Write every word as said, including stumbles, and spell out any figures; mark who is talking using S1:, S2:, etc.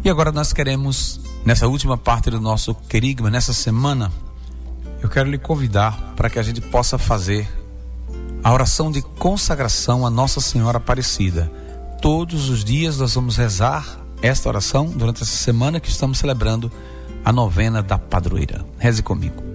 S1: E agora nós queremos, nessa última parte do nosso querigma, nessa semana, eu quero lhe convidar para que a gente possa fazer a oração de consagração a Nossa Senhora Aparecida. Todos os dias nós vamos rezar esta oração durante essa semana que estamos celebrando a novena da padroeira. Reze comigo.